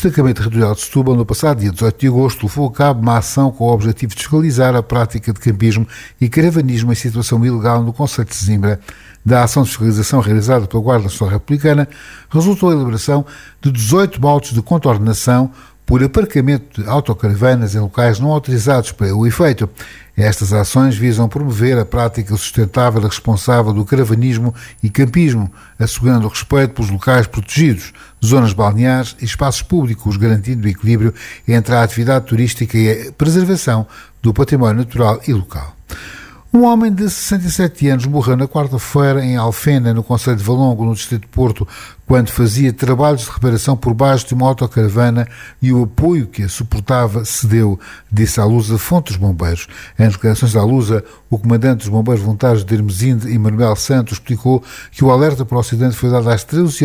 destacamento territorial de Setúbal, no passado dia 18 de agosto, levou a cabo uma ação com o objetivo de fiscalizar a prática de campismo e caravanismo em situação ilegal no concelho de Sesimbra. Da ação de fiscalização realizada pela Guarda Nacional Republicana, resultou a elaboração de 18 autos de contornação por aparcamento de autocaravanas em locais não autorizados para o efeito. Estas ações visam promover a prática sustentável e responsável do caravanismo e campismo, assegurando o respeito pelos locais protegidos, zonas balneares e espaços públicos, garantindo o equilíbrio entre a atividade turística e a preservação do património natural e local. Um homem de 67 anos morreu na quarta-feira em Alfena, no concelho de Valongo, no distrito de Porto, quando fazia trabalhos de reparação por baixo de uma autocaravana e o apoio que a suportava cedeu, disse à Lusa fonte dos bombeiros. Em declarações à Lusa, o comandante dos bombeiros voluntários de Hermesinde, Emanuel Santos, explicou que o alerta para o acidente foi dado às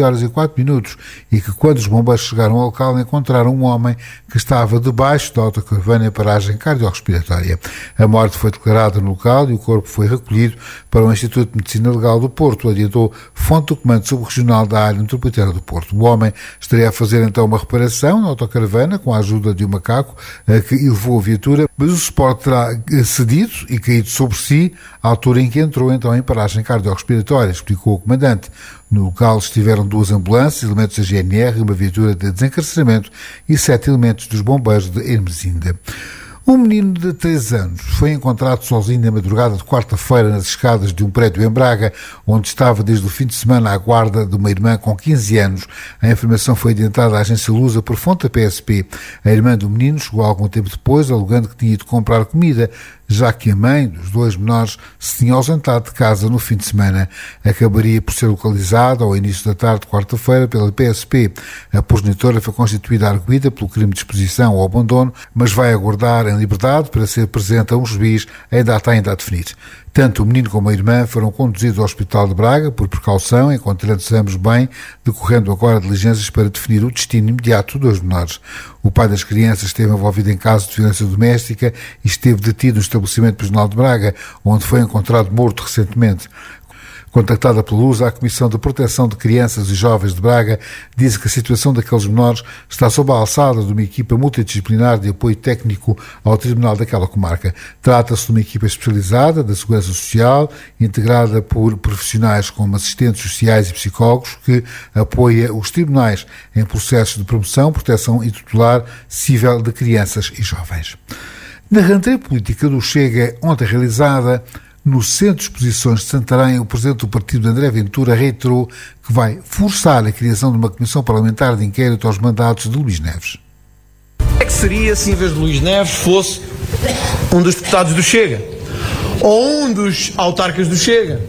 13h04 e que quando os bombeiros chegaram ao local encontraram um homem que estava debaixo da autocaravana em paragem cardiorrespiratória. A morte foi declarada no local e o corpo foi recolhido para o Instituto de Medicina Legal do Porto, adiantou fonte do Comando Subregional da área metropolitana do Porto. O homem estaria a fazer então uma reparação na autocaravana com a ajuda de um macaco que elevou a viatura, mas o suporte terá cedido e caído sobre si à altura em que entrou então em paragem cardiorrespiratória, explicou o comandante. No local estiveram 2 ambulâncias, elementos da GNR e uma viatura de desencarceramento e 7 elementos dos bombeiros de Hermesinde. Um menino de 3 anos foi encontrado sozinho na madrugada de quarta-feira nas escadas de um prédio em Braga, onde estava desde o fim de semana à guarda de uma irmã com 15 anos. A informação foi adiantada à agência Lusa por fonte da PSP. A irmã do menino chegou algum tempo depois, alegando que tinha ido comprar comida, já que a mãe dos 2 menores se tinha ausentado de casa no fim de semana. Acabaria por ser localizada ao início da tarde de quarta-feira pela PSP. A progenitora foi constituída arguida pelo crime de exposição ao abandono, mas vai aguardar em liberdade para ser presente a um juiz em data ainda a definir. Tanto o menino como a irmã foram conduzidos ao Hospital de Braga por precaução, encontrando-se ambos bem, decorrendo agora diligências para definir o destino imediato dos menores. O pai das crianças esteve envolvido em casos de violência doméstica e esteve detido no estabelecimento prisional de Braga, onde foi encontrado morto recentemente. Contactada pela Lusa, a Comissão de Proteção de Crianças e Jovens de Braga disse que a situação daqueles menores está sob a alçada de uma equipa multidisciplinar de apoio técnico ao Tribunal daquela comarca. Trata-se de uma equipa especializada da Segurança Social, integrada por profissionais como assistentes sociais e psicólogos, que apoia os tribunais em processos de promoção, proteção e tutelar civil de crianças e jovens. Na rentrée política do Chega, ontem realizada, no Centro de Exposições de Santarém, o presidente do partido, André Ventura, reiterou que vai forçar a criação de uma comissão parlamentar de inquérito aos mandatos de Luís Neves. O que seria se, em vez de Luís Neves, fosse um dos deputados do Chega? Ou um dos autarcas do Chega?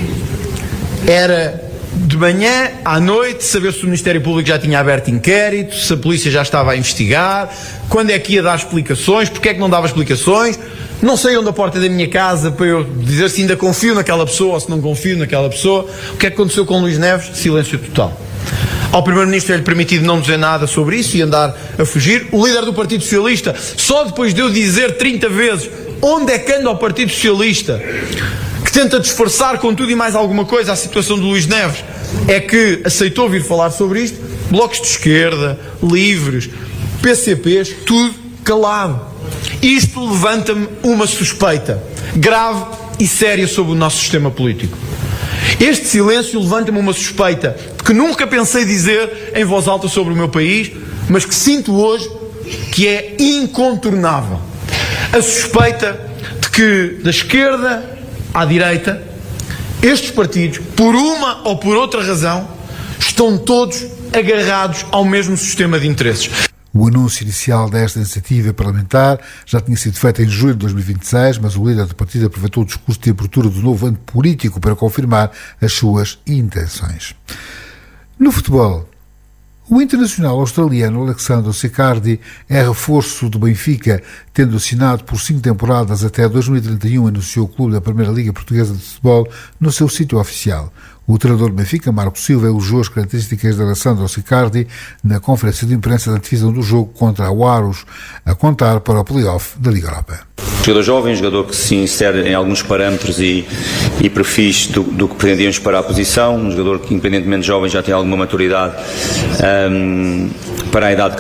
Era de manhã à noite saber se o Ministério Público já tinha aberto inquérito, se a polícia já estava a investigar, quando é que ia dar explicações, porque é que não dava explicações. Não saiam da porta da minha casa para eu dizer se ainda confio naquela pessoa ou se não confio naquela pessoa. O que é que aconteceu com Luís Neves? Silêncio total. Ao Primeiro-Ministro é-lhe permitido não dizer nada sobre isso e andar a fugir. O líder do Partido Socialista, só depois de eu dizer 30 vezes onde é que anda o Partido Socialista, que tenta disfarçar com tudo e mais alguma coisa a situação de Luís Neves, é que aceitou vir falar sobre isto. Blocos de esquerda, livres, PCPs, tudo calado. Isto levanta-me uma suspeita grave e séria sobre o nosso sistema político. Este silêncio levanta-me uma suspeita que nunca pensei dizer em voz alta sobre o meu país, mas que sinto hoje que é incontornável. A suspeita de que, da esquerda à direita, estes partidos, por uma ou por outra razão, estão todos agarrados ao mesmo sistema de interesses. O anúncio inicial desta iniciativa parlamentar já tinha sido feito em julho de 2026, mas o líder do partido aproveitou o discurso de abertura do novo ano político para confirmar as suas intenções. No futebol, o internacional australiano Alexandre Sicardi é reforço do Benfica, tendo assinado por 5 temporadas até 2031, anunciou o clube da Primeira Liga Portuguesa de Futebol no seu sítio oficial. O treinador do Benfica, Marco Silva, elogiou as características de Alessandro Sicardi na conferência de imprensa da divisão do jogo contra o Aarhus, a contar para o play-off da Liga Europa. Jogador jovem, jogador que se insere em alguns parâmetros e perfis do que pretendíamos para a posição, um jogador que, independentemente de jovem, já tem alguma maturidade para a idade